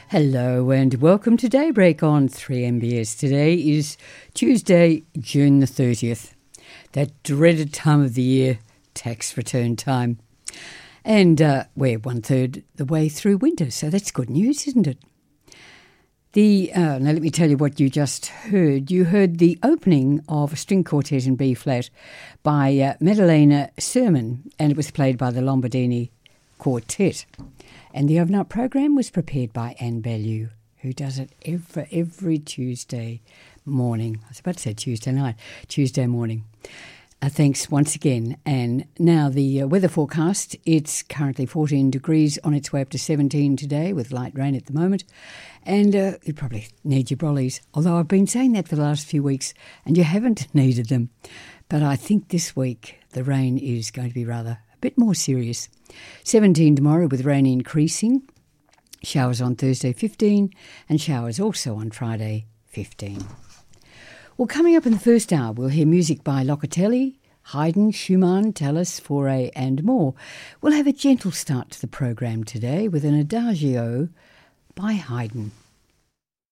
Hello and welcome to Daybreak on 3MBS. Today is Tuesday, June the 30th. That dreaded time of the year, tax return time. And we're 1/3 the way through winter, so that's good news, isn't it? Now let me tell you what you just heard. You heard the opening of a string quartet in B-flat by Maddalena Sermon, and it was played by the Lombardini Quartet. And the Overnight program was prepared by Anne Bellew, who does it every Tuesday morning. I was about to say Tuesday night, Tuesday morning. Thanks once again. And now the weather forecast, it's currently 14 degrees, on its way up to 17 today with light rain at the moment. And you probably need your brollies, although I've been saying that for the last few weeks and you haven't needed them. But I think this week the rain is going to be rather a bit more serious. 17 tomorrow with rain increasing. Showers on Thursday 15 and showers also on Friday 15. Well, coming up in the first hour, we'll hear music by Locatelli, Haydn, Schumann, Tallis, Fauré and more. We'll have a gentle start to the program today with an Adagio by Haydn.